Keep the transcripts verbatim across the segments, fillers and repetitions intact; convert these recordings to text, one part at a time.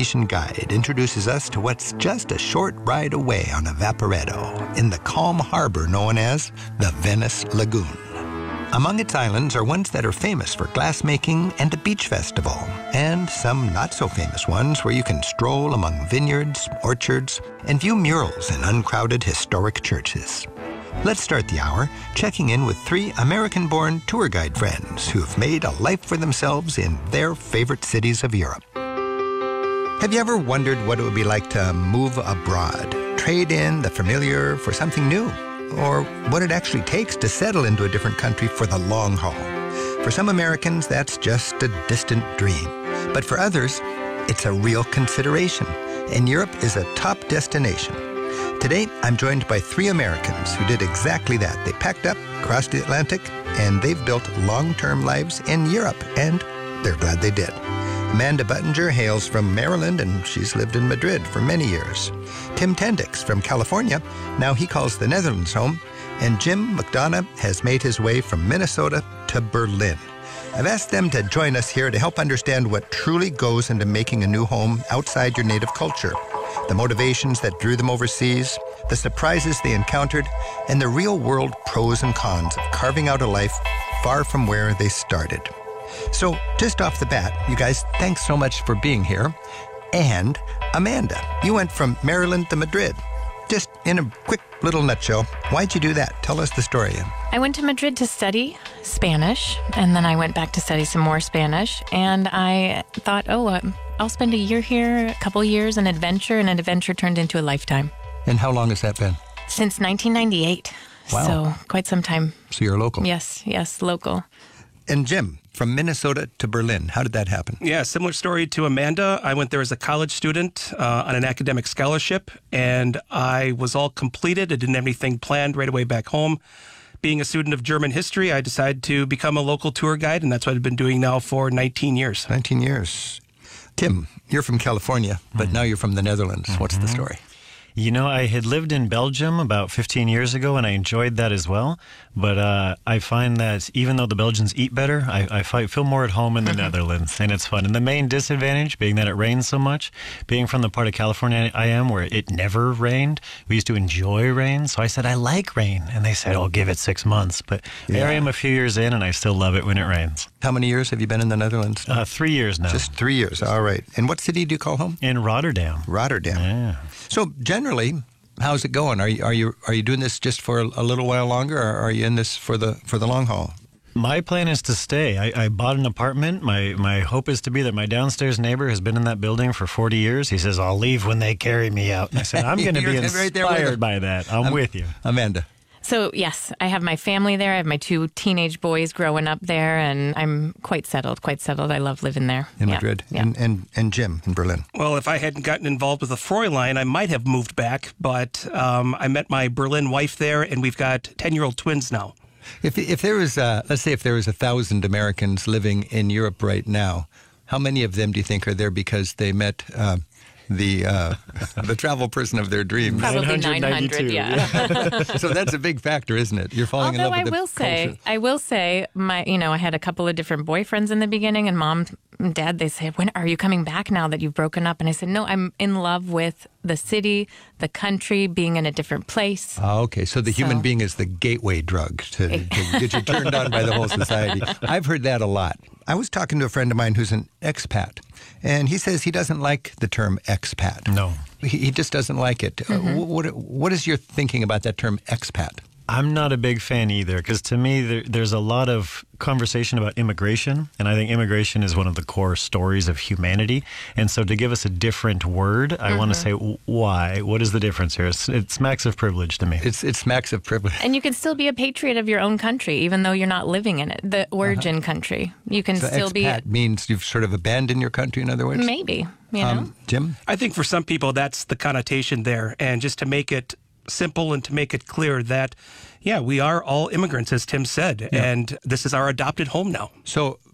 Venetian guide introduces us to what's just a short ride away on a Vaporetto in the calm harbor known as the Venice Lagoon. Among its islands are ones that are famous for glassmaking and a beach festival, and some not-so-famous ones where you can stroll among vineyards, orchards, and view murals in uncrowded historic churches. Let's start the hour checking in with three American-born tour guide friends who've made a life for themselves in their favorite cities of Europe. Have you ever wondered what it would be like to move abroad, trade in the familiar for something new, or what it actually takes to settle into a different country for the long haul? For some Americans, that's just a distant dream. But for others, it's a real consideration, and Europe is a top destination. Today, I'm joined by three Americans who did exactly that. They packed up, crossed the Atlantic, and they've built long-term lives in Europe, and they're glad they did. Amanda Buttinger hails from Maryland, and she's lived in Madrid for many years. Tim Tendix from California, now he calls the Netherlands home, and Jim McDonough has made his way from Minnesota to Berlin. I've asked them to join us here to help understand what truly goes into making a new home outside your native culture, the motivations that drew them overseas, the surprises they encountered, and the real-world pros and cons of carving out a life far from where they started. So, just off the bat, you guys, thanks so much for being here. And Amanda, you went from Maryland to Madrid. Just in a quick little nutshell, why'd you do that? Tell us the story. I went to Madrid to study Spanish, and then I went back to study some more Spanish, and I thought, oh, uh, I'll spend a year here, a couple years, an adventure, and an adventure turned into a lifetime. And how long has that been? Since nineteen ninety-eight. Wow. So quite some time. So you're local? Yes, yes, local. And Jim, from Minnesota to Berlin, how did that happen? Yeah, similar story to Amanda. I went there as a college student uh, on an academic scholarship, and I was all completed. I didn't have anything planned right away back home. Being a student of German history, I decided to become a local tour guide, and that's what I've been doing now for nineteen years. nineteen years. Tim, you're from California, but mm-hmm. now you're from the Netherlands. Mm-hmm. What's the story? You know, I had lived in Belgium about fifteen years ago, and I enjoyed that as well. But uh, I find that even though the Belgians eat better, I, I fi- feel more at home in the Netherlands, and it's fun. And the main disadvantage, being that it rains so much, being from the part of California I am where it never rained, we used to enjoy rain. So I said, I like rain. And they said, oh, give it six months. But yeah. There I am a few years in, and I still love it when it rains. How many years have you been in the Netherlands? Uh, three years now. Just three years. All right. And what city do you call home? In Rotterdam. Rotterdam. Yeah. So generally, how's it going? Are you are you are you doing this just for a little while longer, or are you in this for the for the long haul? My plan is to stay. I, I bought an apartment. My my hope is to be that my downstairs neighbor has been in that building for forty years. He says, I'll leave when they carry me out. And I said, I'm going to be inspired right by that. I'm um, with you. Amanda. So, yes, I have my family there. I have my two teenage boys growing up there, and I'm quite settled, quite settled. I love living there. In yeah. Madrid. Yeah. And, and and Jim in Berlin. Well, if I hadn't gotten involved with the Fräulein, I might have moved back, but um, I met my Berlin wife there, and we've got ten-year-old twins now. If if there was, uh, let's say if there was a thousand Americans living in Europe right now, how many of them do you think are there because they met uh, the uh, the travel person of their dreams? Probably nine hundred, yeah. So that's a big factor, isn't it? You're falling Although in love with I the will say, culture. I will say, my, you know, I had a couple of different boyfriends in the beginning, and mom and dad, they said, when are you coming back now that you've broken up? And I said, no, I'm in love with the city, the country, being in a different place. Oh, okay. So the so. human being is the gateway drug to, to get you turned on by the whole society. I've heard that a lot. I was talking to a friend of mine who's an expat, and he says he doesn't like the term expat. No. He, he just doesn't like it. Mm-hmm. Uh, what, what is your thinking about that term expat? I'm not a big fan either, because to me, there, there's a lot of conversation about immigration, and I think immigration is one of the core stories of humanity. And so to give us a different word, I mm-hmm. want to say, why? What is the difference here? It's, it smacks of privilege to me. It's it smacks of privilege. And you can still be a patriot of your own country, even though you're not living in it, the origin uh-huh. country. You can so still expat be... expat means you've sort of abandoned your country, in other words? Maybe, you know? Um, Jim? I think for some people, that's the connotation there. And just to make it simple and to make it clear that, yeah, we are all immigrants, as Tim said, yeah. and this is our adopted home now. So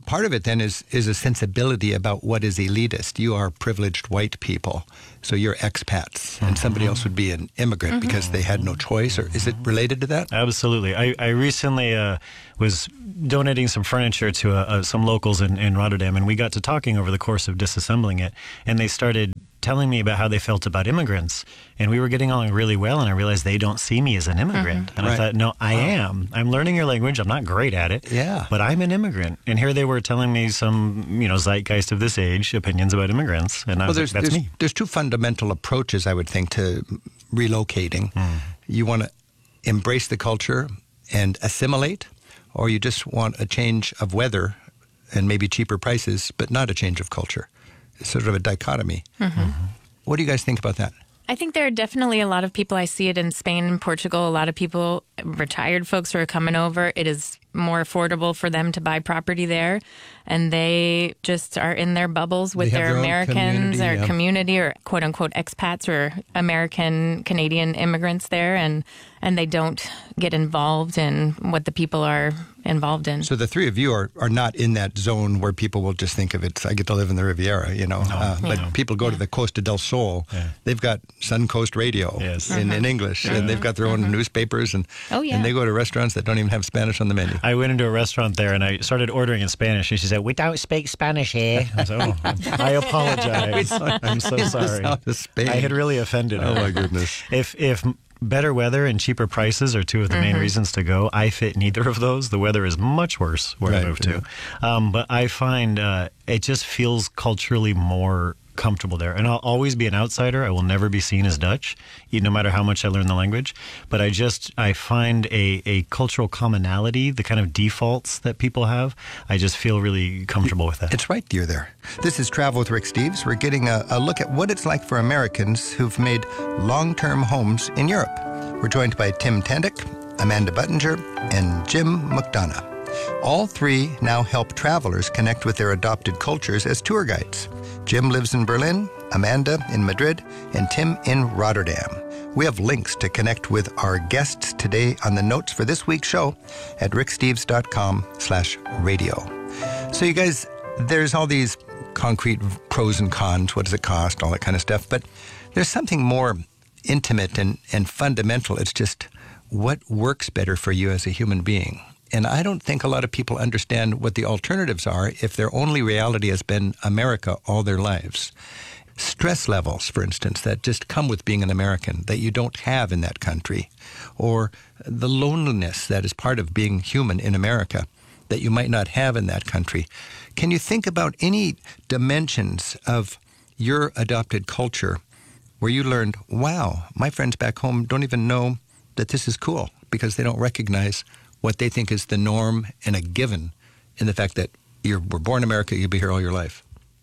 part of it then is is a sensibility about what is elitist. You are privileged white people, so you're expats, and somebody else would be an immigrant mm-hmm. because they had no choice. Or is it related to that? Absolutely. I, I recently uh, was donating some furniture to uh, uh, some locals in, in Rotterdam, and we got to talking over the course of disassembling it, and they started telling me about how they felt about immigrants, and we were getting along really well, and I realized they don't see me as an immigrant. Mm-hmm. And right. I thought, no, I wow. am. I'm learning your language. I'm not great at it, yeah, but I'm an immigrant. And here they were telling me some, you know, zeitgeist of this age opinions about immigrants, and I well, was there's, like, that's there's, me. There's two fundamental approaches, I would think, to relocating. Mm. You want to embrace the culture and assimilate, or you just want a change of weather and maybe cheaper prices, but not a change of culture. It's sort of a dichotomy. Mm-hmm. Mm-hmm. What do you guys think about that? I think there are definitely a lot of people. I see it in Spain and Portugal. A lot of people, retired folks who are coming over. It is more affordable for them to buy property there. And they just are in their bubbles with their, their Americans or yeah. community or quote unquote expats or American Canadian immigrants there. And, and they don't get involved in what the people are involved in. So the three of you are, are not in that zone where people will just think of it, I get to live in the Riviera, you know. No. Uh, but yeah. people go yeah. to the Costa del Sol. Yeah. They've got Suncoast Radio yes. in, uh-huh. in English, uh-huh. and they've got their own uh-huh. newspapers, and, oh, yeah. and they go to restaurants that don't even have Spanish on the menu. I went into a restaurant there, and I started ordering in Spanish, and she said, "We don't speak Spanish here." I said, "Oh, I apologize. I'm so sorry. I had really offended her." Oh, my goodness. If if... better weather and cheaper prices are two of the mm-hmm. main reasons to go. I fit neither of those. The weather is much worse where right, I moved yeah. to. Um, but I find uh, it just feels culturally more comfortable there. And I'll always be an outsider. I will never be seen as Dutch, no matter how much I learn the language. But I just, I find a, a cultural commonality, the kind of defaults that people have. I just feel really comfortable with that. It's right, you're there. This is Travel with Rick Steves. We're getting a, a look at what it's like for Americans who've made long-term homes in Europe. We're joined by Tim Tandick, Amanda Buttinger, and Jim McDonough. All three now help travelers connect with their adopted cultures as tour guides. Jim lives in Berlin, Amanda in Madrid, and Tim in Rotterdam. We have links to connect with our guests today on the notes for this week's show at ricksteves.com slash radio. So you guys, there's all these concrete pros and cons, what does it cost, all that kind of stuff, but there's something more intimate and, and fundamental. It's just what works better for you as a human being. And I don't think a lot of people understand what the alternatives are if their only reality has been America all their lives. Stress levels, for instance, that just come with being an American that you don't have in that country, or the loneliness that is part of being human in America that you might not have in that country. Can you think about any dimensions of your adopted culture where you learned, wow, my friends back home don't even know that this is cool because they don't recognize what they think is the norm and a given in the fact that you were born in America, you'll be here all your life?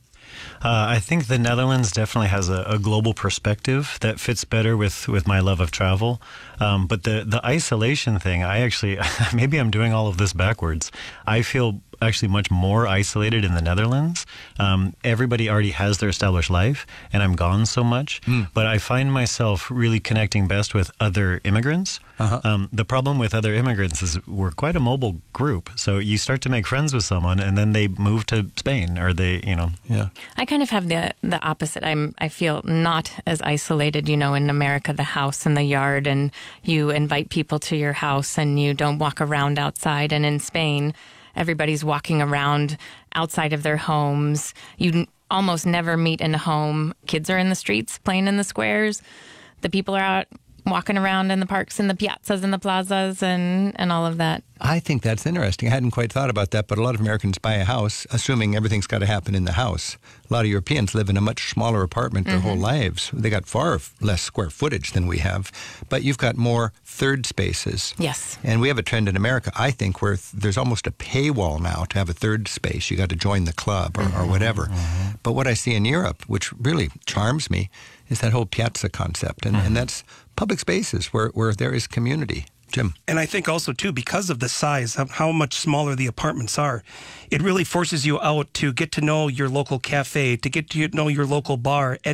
Uh, I think the Netherlands definitely has a, a global perspective that fits better with, with my love of travel. Um, but the, the isolation thing, I actually, maybe I'm doing all of this backwards. I feel actually much more isolated in the Netherlands. Um, everybody already has their established life, and I'm gone so much. Mm. But I find myself really connecting best with other immigrants. Uh-huh. Um, the problem with other immigrants is we're quite a mobile group. So you start to make friends with someone, and then they move to Spain, or they, you know. Yeah. I kind of have the the opposite. I'm I feel not as isolated. You know, in America, the house and the yard, and you invite people to your house, and you don't walk around outside. And in Spain, everybody's walking around outside of their homes. You n- almost never meet in a home. Kids are in the streets playing in the squares. The people are out walking around in the parks and the piazzas and the plazas and, and all of that. I think that's interesting. I hadn't quite thought about that, but a lot of Americans buy a house assuming everything's got to happen in the house. A lot of Europeans live in a much smaller apartment their mm-hmm. whole lives. They got far less square footage than we have, but you've got more third spaces. Yes. And we have a trend in America, I think, where th- there's almost a paywall now to have a third space. You got to join the club or, mm-hmm. or whatever. Mm-hmm. But what I see in Europe, which really charms me, is that whole piazza concept. And, mm-hmm. and that's public spaces where, where there is community. Jim. And I think also, too, because of the size, of how much smaller the apartments are, it really forces you out to get to know your local cafe, to get to know your local bar. And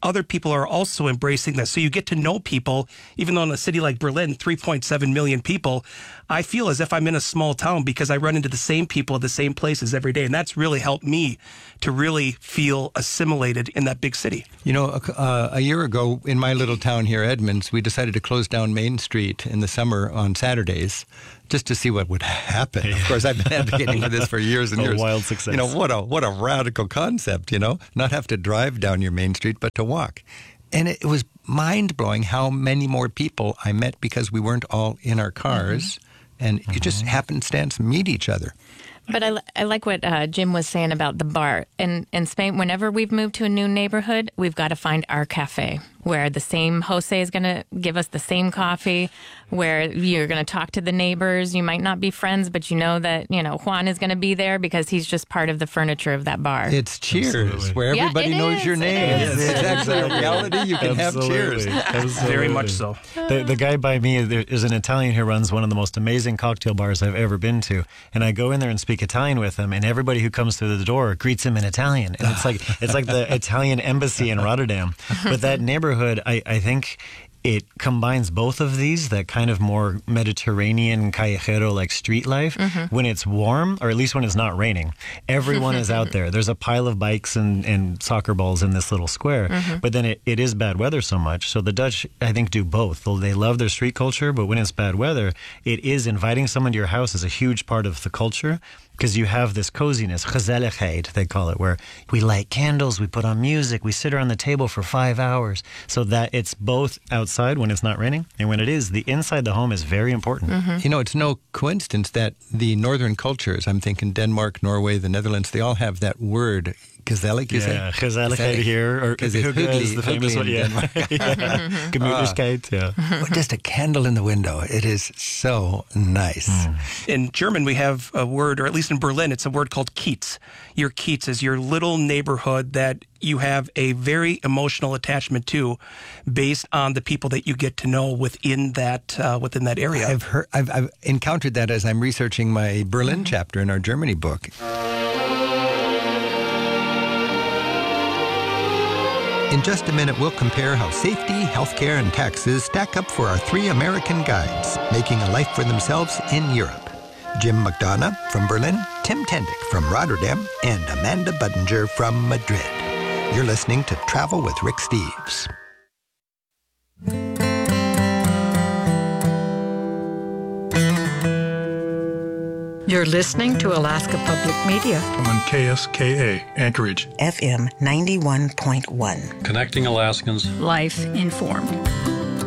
other people are also embracing this. So you get to know people, even though in a city like Berlin, three point seven million people, I feel as if I'm in a small town because I run into the same people at the same places every day. And that's really helped me to really feel assimilated in that big city. You know, uh, a year ago in my little town here, Edmonds, we decided to close down Main Street in the summer on Saturdays just to see what would happen. Of course, I've been advocating for this for years and a years. Wild success. You know, what a what a radical concept, you know, not have to drive down your Main Street, but to walk. And it was mind-blowing how many more people I met because we weren't all in our cars, mm-hmm. and mm-hmm. you just happenstance meet each other. But I, I like what uh, Jim was saying about the bar. In, in Spain, whenever we've moved to a new neighborhood, we've got to find our cafe where the same Jose is going to give us the same coffee, where you're going to talk to the neighbors. You might not be friends, but you know that, you know, Juan is going to be there because he's just part of the furniture of that bar. It's Cheers, Absolutely. where Yeah, everybody it knows is, your it name. is. It's actually a reality. You can Absolutely. have Cheers. Absolutely. Very much so. The, the guy by me there is an Italian who runs one of the most amazing cocktail bars I've ever been to. And I go in there and speak Italian with him, and everybody who comes through the door greets him in Italian. And it's like it's like the Italian embassy in Rotterdam. But that neighborhood, I, I think it combines both of these, that kind of more Mediterranean callejero, like street life, mm-hmm. when it's warm, or at least when it's not raining. Everyone is out there. There's a pile of bikes and, and soccer balls in this little square. Mm-hmm. But then it, it is bad weather so much. So the Dutch, I think, do both. They love their street culture, but when it's bad weather, it is inviting someone to your house is a huge part of the culture. Because you have this coziness, gezelligheid, they call it, where we light candles, we put on music, we sit around the table for five hours. So that it's both outside when it's not raining, and when it is, the inside the home is very important. Mm-hmm. You know, it's no coincidence that the northern cultures, I'm thinking Denmark, Norway, the Netherlands, they all have that word, gezellig, is yeah, it? Gezelligheid here, or Hygge is the famous one, yeah. yeah. Gemütlichkeit, yeah. Well, just a candle in the window. It is so nice. Mm. In German, we have a word, or at least in Berlin, it's a word called Kiez. Your Kiez is your little neighborhood that you have a very emotional attachment to, based on the people that you get to know within that uh, within that area. I've heard, I've, I've encountered that as I'm researching my Berlin mm-hmm. chapter in our Germany book. In just a minute, we'll compare how safety, healthcare, and taxes stack up for our three American guides making a life for themselves in Europe. Jim McDonough from Berlin, Tim Tendick from Rotterdam, and Amanda Budinger from Madrid. You're listening to Travel with Rick Steves. You're listening to Alaska Public Media on K S K A, Anchorage. F M ninety-one point one. Connecting Alaskans. Life informed.